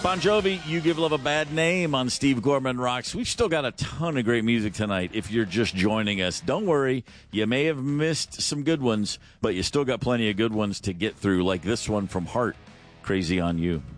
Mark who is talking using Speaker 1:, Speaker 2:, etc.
Speaker 1: Bon Jovi, You Give Love a Bad Name on Steve Gorman Rocks. We've still got a ton of great music tonight if you're just joining us. Don't worry, you may have missed some good ones, but you still got plenty of good ones to get through, like this one from Heart, Crazy on You.